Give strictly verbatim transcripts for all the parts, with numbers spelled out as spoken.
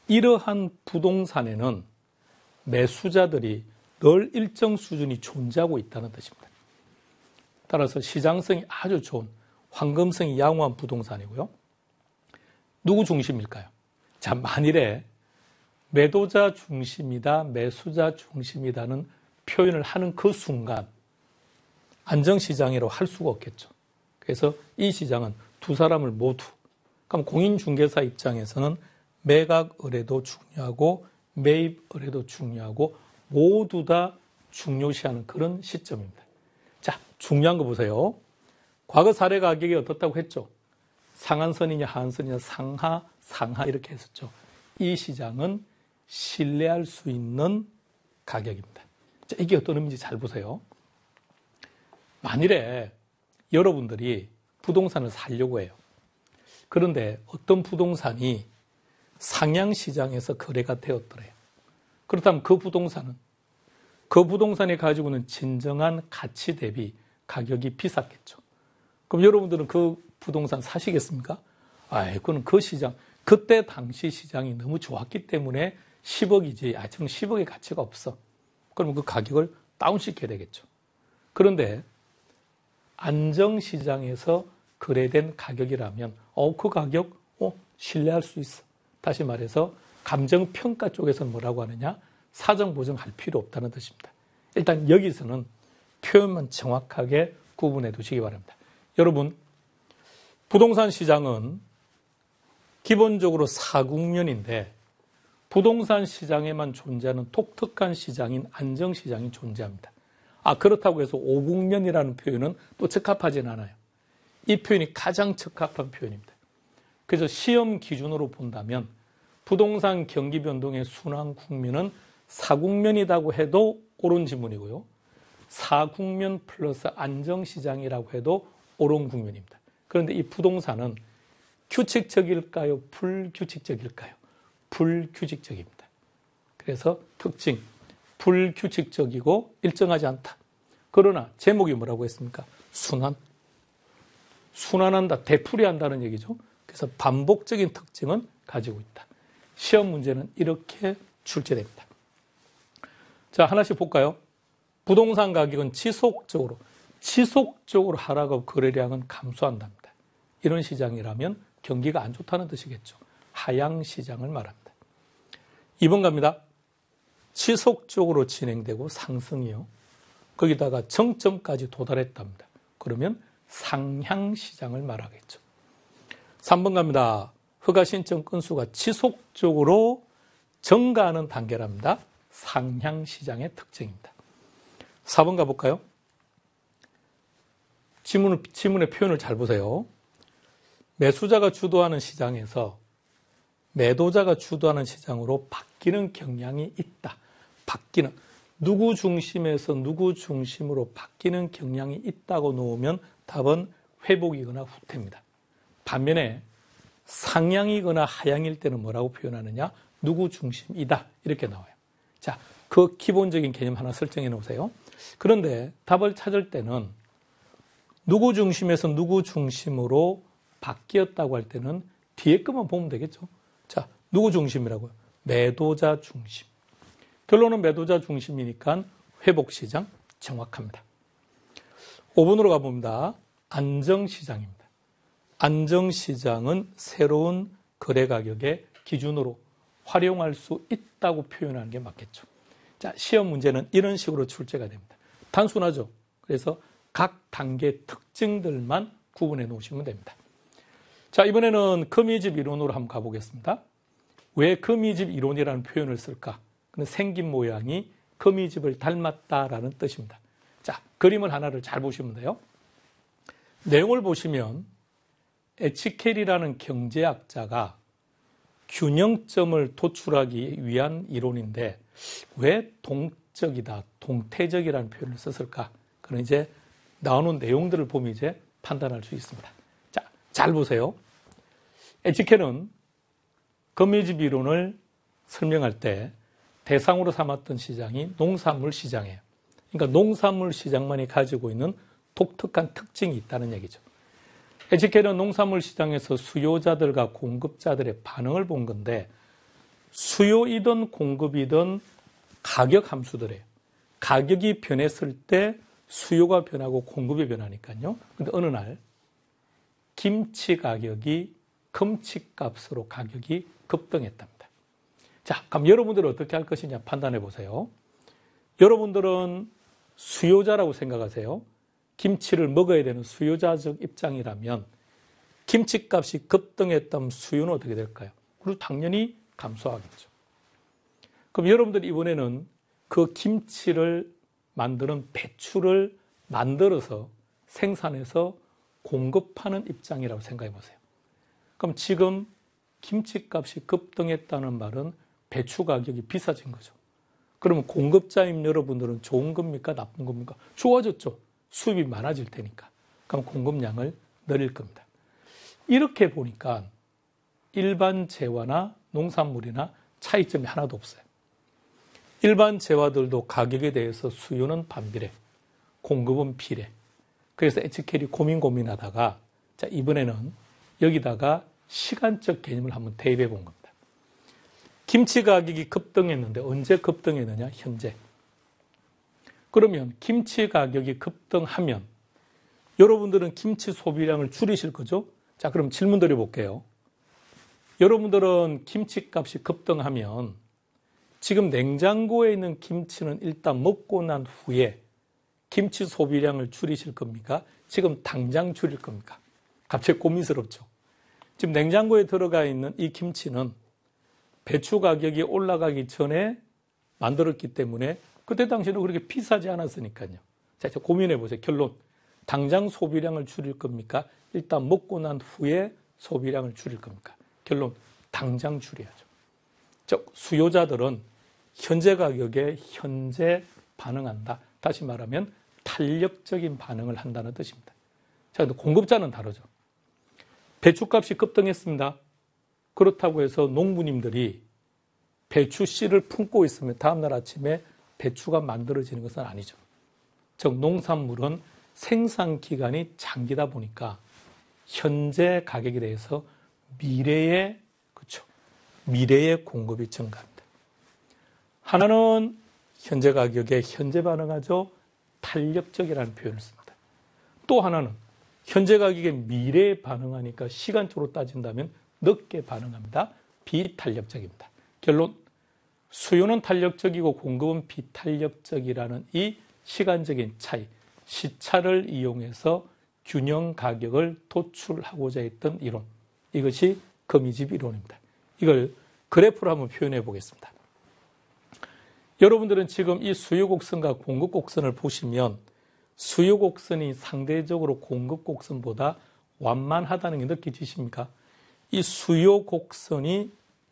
이러한 부동산에는 매수자들이 늘 일정 수준이 존재하고 있다는 뜻입니다. 따라서 시장성이 아주 좋은 황금성이 양호한 부동산이고요. 누구 중심일까요? 자, 만일에 매도자 중심이다, 매수자 중심이다는 표현을 하는 그 순간 안정시장이라고 할 수가 없겠죠. 그래서 이 시장은 두 사람을 모두, 그럼 공인중개사 입장에서는 매각 의뢰도 중요하고 매입 의뢰도 중요하고 모두 다 중요시하는 그런 시점입니다. 자, 중요한 거 보세요. 과거 사례 가격이 어떻다고 했죠? 상한선이냐 하한선이냐 상하, 상하 이렇게 했었죠. 이 시장은 신뢰할 수 있는 가격입니다. 자, 이게 어떤 의미인지 잘 보세요. 만일에 여러분들이 부동산을 사려고 해요. 그런데 어떤 부동산이 상향시장에서 거래가 되었더래요. 그렇다면 그 부동산은 그 부동산이 가지고 있는 진정한 가치 대비 가격이 비쌌겠죠. 그럼 여러분들은 그 부동산 사시겠습니까? 아, 그건 그 시장, 그때 당시 시장이 너무 좋았기 때문에 십억이지, 아, 지금 십억의 가치가 없어. 그러면 그 가격을 다운시켜야 되겠죠. 그런데 안정시장에서 거래된 가격이라면 어, 그 가격 어, 신뢰할 수 있어. 다시 말해서 감정평가 쪽에서는 뭐라고 하느냐? 사정 보정할 필요 없다는 뜻입니다. 일단 여기서는 표현만 정확하게 구분해 두시기 바랍니다. 여러분, 부동산 시장은 기본적으로 사국면인데 부동산 시장에만 존재하는 독특한 시장인 안정시장이 존재합니다. 아, 그렇다고 해서 오국면이라는 표현은 또 적합하진 않아요. 이 표현이 가장 적합한 표현입니다. 그래서 시험 기준으로 본다면 부동산 경기 변동의 순환 국면은 사국면이라고 해도 옳은 지문이고요. 사국면 플러스 안정시장이라고 해도 옳은 국면입니다. 그런데 이 부동산은 규칙적일까요? 불규칙적일까요? 불규칙적입니다. 그래서 특징, 불규칙적이고 일정하지 않다. 그러나 제목이 뭐라고 했습니까? 순환. 순환한다, 되풀이한다는 얘기죠. 그래서 반복적인 특징은 가지고 있다. 시험 문제는 이렇게 출제됩니다. 자, 하나씩 볼까요? 부동산 가격은 지속적으로, 지속적으로 하락하고 거래량은 감소한답니다. 이런 시장이라면 경기가 안 좋다는 뜻이겠죠. 하향 시장을 말합니다. 이 번 갑니다. 지속적으로 진행되고 상승이요. 거기다가 정점까지 도달했답니다. 그러면 상향 시장을 말하겠죠. 삼 번 갑니다. 허가 신청 건수가 지속적으로 증가하는 단계랍니다. 상향 시장의 특징입니다. 사 번 가볼까요? 지문, 지문의 표현을 잘 보세요. 매수자가 주도하는 시장에서 매도자가 주도하는 시장으로 바뀌는 경향이 있다. 바뀌는, 누구 중심에서 누구 중심으로 바뀌는 경향이 있다고 놓으면 답은 회복이거나 후퇴입니다. 반면에 상향이거나 하향일 때는 뭐라고 표현하느냐? 누구 중심이다. 이렇게 나와요. 자, 그 기본적인 개념 하나 설정해 놓으세요. 그런데 답을 찾을 때는 누구 중심에서 누구 중심으로 바뀌었다고 할 때는 뒤에 것만 보면 되겠죠. 자, 누구 중심이라고요? 매도자 중심. 결론은 매도자 중심이니까 회복시장 정확합니다. 오 번으로 가봅니다. 안정시장입니다. 안정시장은 새로운 거래 가격의 기준으로 활용할 수 있다고 표현하는 게 맞겠죠. 자, 시험 문제는 이런 식으로 출제가 됩니다. 단순하죠. 그래서 각 단계 특징들만 구분해 놓으시면 됩니다. 자, 이번에는 거미집 이론으로 한번 가보겠습니다. 왜 거미집 이론이라는 표현을 쓸까? 생긴 모양이 거미집을 닮았다라는 뜻입니다. 자, 그림을 하나를 잘 보시면 돼요. 내용을 보시면 에치켈이라는 경제학자가 균형점을 도출하기 위한 이론인데 왜 동적이다, 동태적이라는 표현을 썼을까? 그건 이제 나오는 내용들을 보면 이제 판단할 수 있습니다. 자, 잘 보세요. 에치켈은 거미집 이론을 설명할 때 대상으로 삼았던 시장이 농산물 시장이에요. 그러니까 농산물 시장만이 가지고 있는 독특한 특징이 있다는 얘기죠. 에치켈은 농산물 시장에서 수요자들과 공급자들의 반응을 본 건데 수요이든 공급이든 가격 함수들이에요. 가격이 변했을 때 수요가 변하고 공급이 변하니까요. 근데 어느 날 김치 가격이 금치값으로 가격이 급등했답니다. 자, 그럼 여러분들은 어떻게 할 것이냐 판단해 보세요. 여러분들은 수요자라고 생각하세요. 김치를 먹어야 되는 수요자적 입장이라면 김치값이 급등했다면 수요는 어떻게 될까요? 그리고 당연히 감소하겠죠. 그럼 여러분들이 이번에는 그 김치를 만드는 배추를 만들어서 생산해서 공급하는 입장이라고 생각해 보세요. 그럼 지금 김치값이 급등했다는 말은 배추 가격이 비싸진 거죠. 그러면 공급자인 여러분들은 좋은 겁니까? 나쁜 겁니까? 좋아졌죠. 수입이 많아질 테니까. 그럼 공급량을 늘릴 겁니다. 이렇게 보니까 일반 재화나 농산물이나 차이점이 하나도 없어요. 일반 재화들도 가격에 대해서 수요는 반비례, 공급은 비례. 그래서 에치켈이 고민 고민하다가 자 이번에는 여기다가 시간적 개념을 한번 대입해 본 겁니다. 김치 가격이 급등했는데 언제 급등했느냐? 현재. 그러면 김치 가격이 급등하면 여러분들은 김치 소비량을 줄이실 거죠? 자, 그럼 질문 드려볼게요. 여러분들은 김치값이 급등하면 지금 냉장고에 있는 김치는 일단 먹고 난 후에 김치 소비량을 줄이실 겁니까? 지금 당장 줄일 겁니까? 갑자기 고민스럽죠. 지금 냉장고에 들어가 있는 이 김치는 배추 가격이 올라가기 전에 만들었기 때문에 그때 당시에는 그렇게 비싸지 않았으니까요. 자, 이제 고민해 보세요. 결론. 당장 소비량을 줄일 겁니까? 일단 먹고 난 후에 소비량을 줄일 겁니까? 결론. 당장 줄여야죠. 즉, 수요자들은 현재 가격에 현재 반응한다. 다시 말하면 탄력적인 반응을 한다는 뜻입니다. 자, 근데 공급자는 다르죠. 배추값이 급등했습니다. 그렇다고 해서 농부님들이 배추 씨를 품고 있으면 다음날 아침에 배추가 만들어지는 것은 아니죠. 즉 농산물은 생산 기간이 장기다 보니까 현재 가격에 대해서 미래의 그렇죠. 미래의 공급이 증가합니다. 하나는 현재 가격에 현재 반응하죠. 탄력적이라는 표현을 씁니다. 또 하나는 현재 가격에 미래에 반응하니까 시간적으로 따진다면 늦게 반응합니다. 비탄력적입니다. 결론, 수요는 탄력적이고 공급은 비탄력적이라는 이 시간적인 차이, 시차를 이용해서 균형 가격을 도출하고자 했던 이론, 이것이 거미집 이론입니다. 이걸 그래프로 한번 표현해 보겠습니다. 여러분들은 지금 이 수요 곡선과 공급 곡선을 보시면 수요 곡선이 상대적으로 공급 곡선보다 완만하다는 게 느껴지십니까? 이 수요 곡선이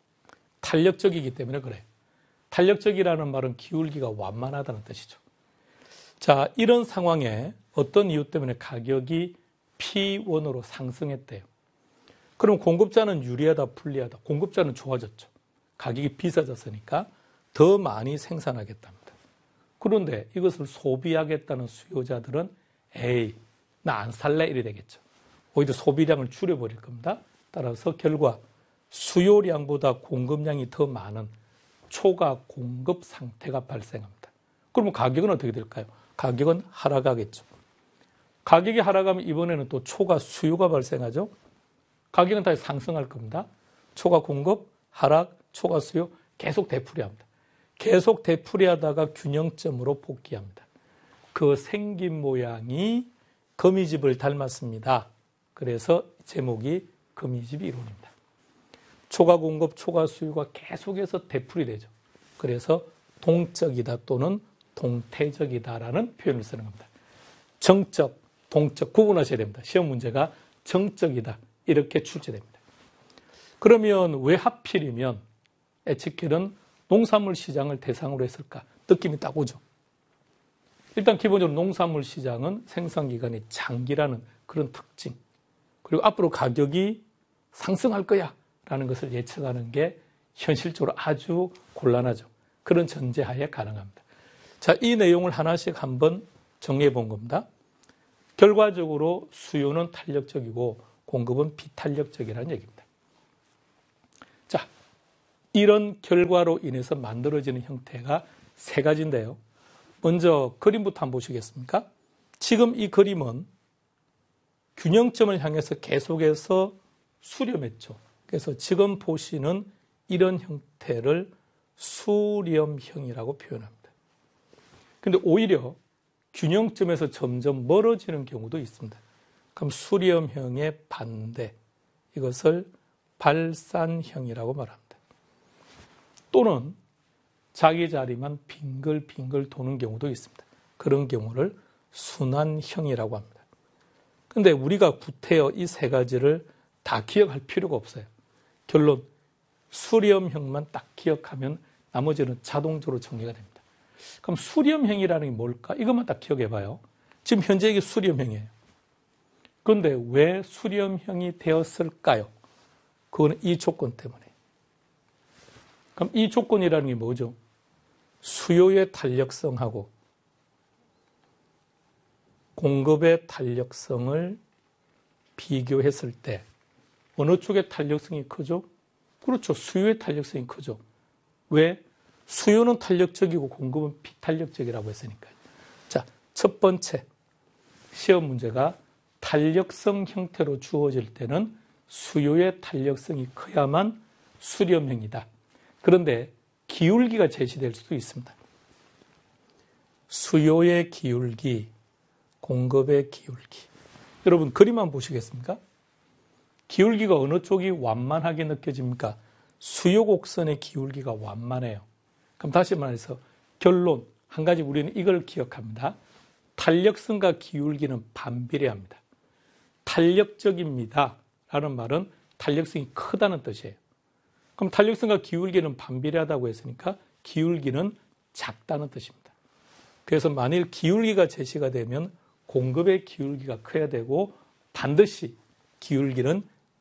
탄력적이기 때문에 그래요. 탄력적이라는 말은 기울기가 완만하다는 뜻이죠. 자, 이런 상황에 어떤 이유 때문에 가격이 피 원으로 상승했대요. 그럼 공급자는 유리하다, 불리하다? 공급자는 좋아졌죠. 가격이 비싸졌으니까 더 많이 생산하겠답니다. 그런데 이것을 소비하겠다는 수요자들은 에이, 나 안 살래 이래 되겠죠. 오히려 소비량을 줄여버릴 겁니다. 따라서 결과 수요량보다 공급량이 더 많은 초과 공급 상태가 발생합니다. 그러면 가격은 어떻게 될까요? 가격은 하락하겠죠. 가격이 하락하면 이번에는 또 초과 수요가 발생하죠. 가격은 다시 상승할 겁니다. 초과 공급, 하락, 초과 수요 계속 되풀이합니다. 계속 되풀이하다가 균형점으로 복귀합니다. 그 생긴 모양이 거미집을 닮았습니다. 그래서 제목이 거미집 이론입니다. 초과 공급, 초과 수요가 계속해서 되풀이되죠. 그래서 동적이다 또는 동태적이다라는 표현을 쓰는 겁니다. 정적, 동적 구분하셔야 됩니다. 시험 문제가 정적이다 이렇게 출제됩니다. 그러면 왜 하필이면 에치켈은 농산물 시장을 대상으로 했을까? 느낌이 딱 오죠. 일단 기본적으로 농산물 시장은 생산기간이 장기라는 그런 특징, 그리고 앞으로 가격이 상승할 거야 라는 것을 예측하는 게 현실적으로 아주 곤란하죠. 그런 전제하에 가능합니다. 자, 이 내용을 하나씩 한번 정리해 본 겁니다. 결과적으로 수요는 탄력적이고 공급은 비탄력적이라는 얘기입니다. 자, 이런 결과로 인해서 만들어지는 형태가 세 가지인데요. 먼저 그림부터 한번 보시겠습니까? 지금 이 그림은 균형점을 향해서 계속해서 수렴했죠. 그래서 지금 보시는 이런 형태를 수렴형이라고 표현합니다. 근데 오히려 균형점에서 점점 멀어지는 경우도 있습니다. 그럼 수렴형의 반대, 이것을 발산형이라고 말합니다. 또는 자기 자리만 빙글빙글 도는 경우도 있습니다. 그런 경우를 순환형이라고 합니다. 근데 우리가 구태여 이 세 가지를 다 기억할 필요가 없어요. 결론, 수렴형만 딱 기억하면 나머지는 자동적으로 정리가 됩니다. 그럼 수렴형이라는 게 뭘까? 이것만 딱 기억해봐요. 지금 현재 이게 수렴형이에요. 그런데 왜 수렴형이 되었을까요? 그거는 이 조건 때문에. 그럼 이 조건이라는 게 뭐죠? 수요의 탄력성하고 공급의 탄력성을 비교했을 때 어느 쪽의 탄력성이 크죠? 그렇죠. 수요의 탄력성이 크죠. 왜? 수요는 탄력적이고 공급은 비탄력적이라고 했으니까요. 자, 첫 번째 시험 문제가 탄력성 형태로 주어질 때는 수요의 탄력성이 커야만 수렴형이다. 그런데 기울기가 제시될 수도 있습니다. 수요의 기울기, 공급의 기울기. 여러분 그림 한번 보시겠습니까? 기울기가 어느 쪽이 완만하게 느껴집니까? 수요 곡선의 기울기가 완만해요. 그럼 다시 말해서 결론, 한 가지 우리는 이걸 기억합니다. 탄력성과 기울기는 반비례합니다. 탄력적입니다 라는 말은 탄력성이 크다는 뜻이에요. 그럼 탄력성과 기울기는 반비례하다고 했으니까 기울기는 작다는 뜻입니다. 그래서 만일 기울기가 제시가 되면 공급의 기울기가 커야 되고 반드시 기울기는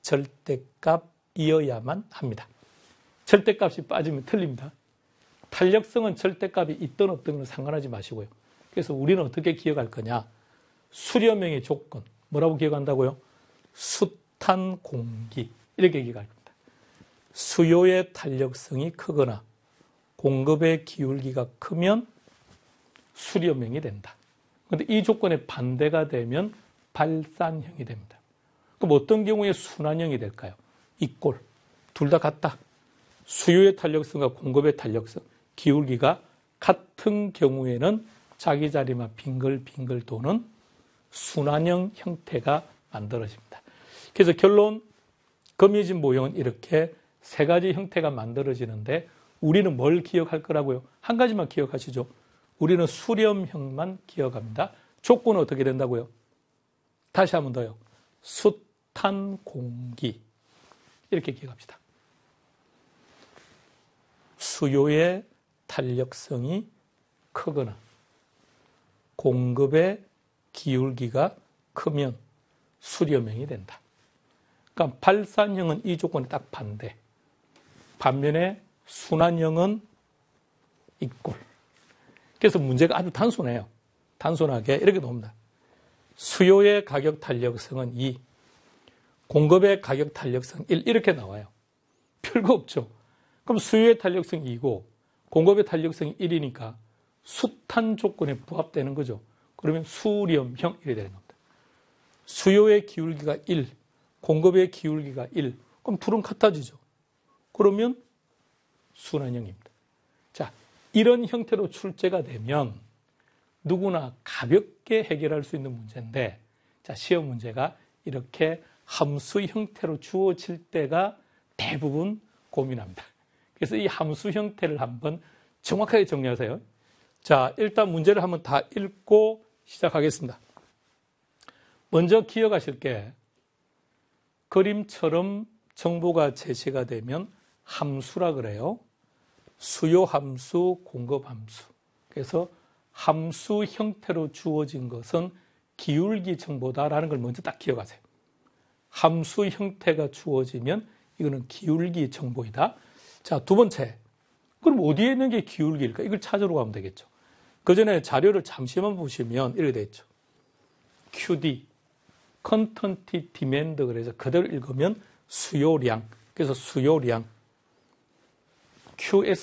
절대값이어야만 합니다. 절대값이 빠지면 틀립니다. 탄력성은 절대값이 있든 없든 건 상관하지 마시고요. 그래서 우리는 어떻게 기억할 거냐? 수렴형의 조건, 뭐라고 기억한다고요? 숱한 공기, 이렇게 기억할 겁니다. 수요의 탄력성이 크거나 공급의 기울기가 크면 수렴형이 된다. 그런데 이 조건에 반대가 되면 발산형이 됩니다. 그럼 어떤 경우에 순환형이 될까요? 이 꼴, 둘 다 같다. 수요의 탄력성과 공급의 탄력성, 기울기가 같은 경우에는 자기 자리만 빙글빙글 도는 순환형 형태가 만들어집니다. 그래서 결론, 거미진 모형은 이렇게 세 가지 형태가 만들어지는데 우리는 뭘 기억할 거라고요? 한 가지만 기억하시죠. 우리는 수렴형만 기억합니다. 조건은 어떻게 된다고요? 다시 한 번 더요. 숱한 공기, 이렇게 기억합시다. 수요의 탄력성이 크거나 공급의 기울기가 크면 수렴형이 된다. 그러니까 발산형은 이 조건에 딱 반대. 반면에 순환형은 이 꼴. 그래서 문제가 아주 단순해요. 단순하게 이렇게 나옵니다. 수요의 가격 탄력성은 이, 공급의 가격 탄력성 일, 이렇게 나와요. 별거 없죠. 그럼 수요의 탄력성이 이고 공급의 탄력성이 일이니까 숱한 조건에 부합되는 거죠. 그러면 수렴형 이렇게 되는 겁니다. 수요의 기울기가 일, 공급의 기울기가 일, 그럼 둘은 같아지죠. 그러면 순환형입니다. 자, 이런 형태로 출제가 되면 누구나 가볍게 해결할 수 있는 문제인데, 자, 시험 문제가 이렇게 함수 형태로 주어질 때가 대부분 고민합니다. 그래서 이 함수 형태를 한번 정확하게 정리하세요. 자, 일단 문제를 한번 다 읽고 시작하겠습니다. 먼저 기억하실 게 그림처럼 정보가 제시가 되면 함수라 그래요. 수요 함수, 공급 함수. 그래서 함수 형태로 주어진 것은 기울기 정보다라는 걸 먼저 딱 기억하세요. 함수 형태가 주어지면 이거는 기울기 정보이다. 자, 두 번째. 그럼 어디에 있는 게 기울기일까? 이걸 찾으러 가면 되겠죠. 그 전에 자료를 잠시만 보시면 이렇게 돼 있죠. 큐디, Quantity Demand, 그래서 그대로 읽으면 수요량. 그래서 수요량. 큐에스